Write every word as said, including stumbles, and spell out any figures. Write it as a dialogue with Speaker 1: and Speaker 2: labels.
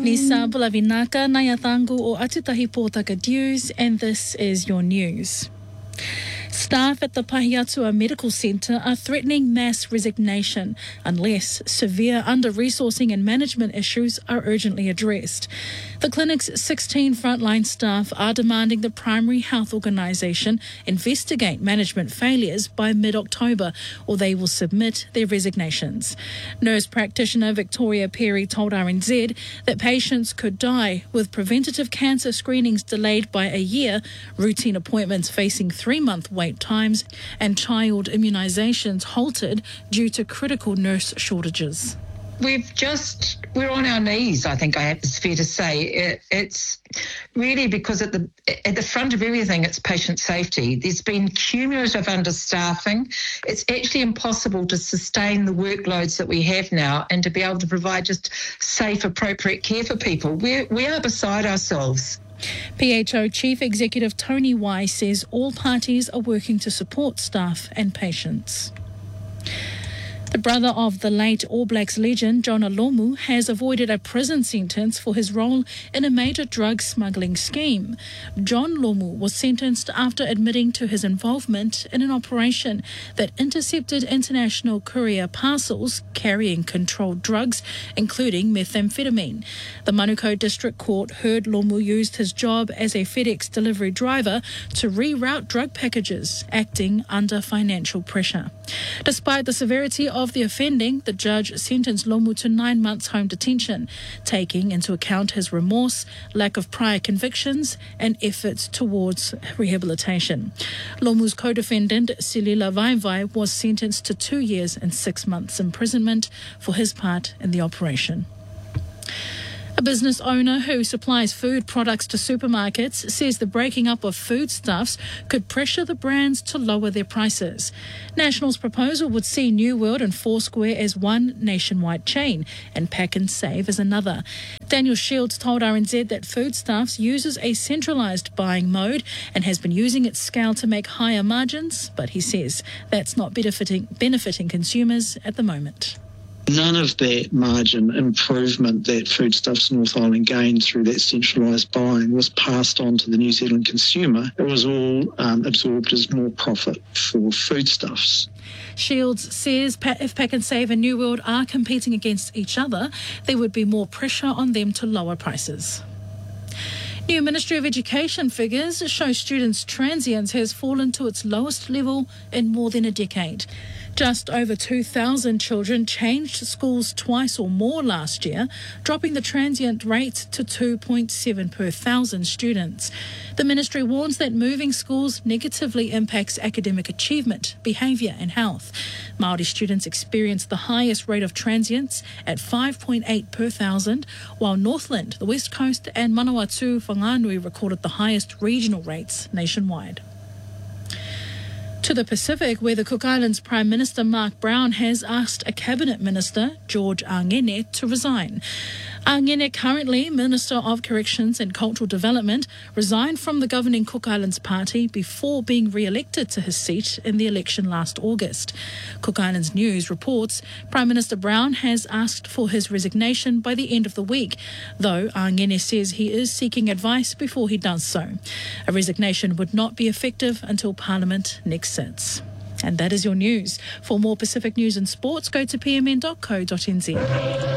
Speaker 1: Lisa Bulavinaka, Nayatangu o Atutahi Pōtaka News, and this is your news. Staff at the Pahiatua Medical Centre are threatening mass resignation unless severe under-resourcing and management issues are urgently addressed. The clinic's sixteen frontline staff are demanding the Primary Health Organisation investigate management failures by mid-October, or they will submit their resignations. Nurse practitioner Victoria Perry told R N Z that patients could die with preventative cancer screenings delayed by a year, routine appointments facing three-month wait times, and child immunisations halted due to critical nurse shortages.
Speaker 2: We've just, we're on our knees, I think I have, it's fair to say. It, it's really because at the at the front of everything, it's patient safety. There's been cumulative understaffing. It's actually impossible to sustain the workloads that we have now and to be able to provide just safe, appropriate care for people. We're, we are beside ourselves.
Speaker 1: P H O Chief Executive Tony Wai says all parties are working to support staff and patients. The brother of the late All Blacks legend, Jonah Lomu, has avoided a prison sentence for his role in a major drug smuggling scheme. John Lomu was sentenced after admitting to his involvement in an operation that intercepted international courier parcels carrying controlled drugs, including methamphetamine. The Manukau District Court heard Lomu used his job as a FedEx delivery driver to reroute drug packages, acting under financial pressure. Despite the severity of the offending, the judge sentenced Lomu to nine months home detention, taking into account his remorse, lack of prior convictions, and efforts towards rehabilitation. Lomu's co-defendant, Silila Vaivai, was sentenced to two years and six months imprisonment for his part in the operation. A business owner who supplies food products to supermarkets says the breaking up of foodstuffs could pressure the brands to lower their prices. National's proposal would see New World and Foursquare as one nationwide chain and Pack and Save as another. Daniel Shields told R N Z that Foodstuffs uses a centralised buying mode and has been using its scale to make higher margins, but he says that's not benefiting, benefiting consumers at the moment.
Speaker 3: None of that margin improvement that Foodstuffs North Island gained through that centralised buying was passed on to the New Zealand consumer. It was all um, absorbed as more profit for Foodstuffs.
Speaker 1: Shields says if Pack and Save and New World are competing against each other, there would be more pressure on them to lower prices. New Ministry of Education figures show students' transience has fallen to its lowest level in more than a decade. Just over two thousand children changed schools twice or more last year, dropping the transient rate to two point seven per thousand students. The ministry warns that moving schools negatively impacts academic achievement, behaviour and health. Māori students experienced the highest rate of transients at five point eight per thousand, while Northland, the West Coast and Manawatu Whanganui recorded the highest regional rates nationwide. To the Pacific, where the Cook Islands Prime Minister Mark Brown has asked a Cabinet Minister, George Angene, to resign. Angene, currently Minister of Corrections and Cultural Development, resigned from the governing Cook Islands Party before being re-elected to his seat in the election last August. Cook Islands News reports Prime Minister Brown has asked for his resignation by the end of the week, though Angene says he is seeking advice before he does so. A resignation would not be effective until Parliament next sits. And that is your news. For more Pacific news and sports, go to p m n dot co dot n z.